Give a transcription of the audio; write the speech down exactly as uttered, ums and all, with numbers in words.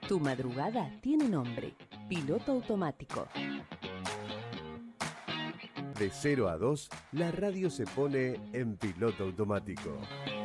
Tu madrugada tiene nombre, Piloto Automático. De cero a dos, la radio se pone en piloto automático.